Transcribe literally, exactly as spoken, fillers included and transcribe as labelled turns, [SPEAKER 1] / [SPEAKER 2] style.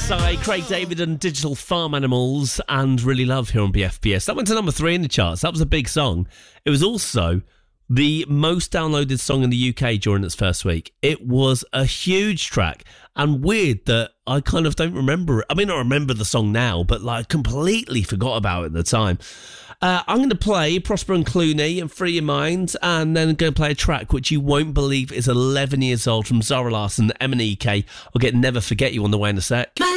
[SPEAKER 1] Psy, Craig David and Digital Farm Animals and Really Love here on B F B S. That went to number three in the charts. That was a big song. It was also the most downloaded song in the U K during its first week. It was a huge track and weird that I kind of don't remember it. I mean, I remember the song now, but like completely forgot about it at the time. Uh, I'm going to play Prosper and Clooney and Free Your Mind, and then I'm going to play a track which you won't believe is eleven years old from Zara Larsson, M and E K. I'll get Never Forget You on the way in a sec.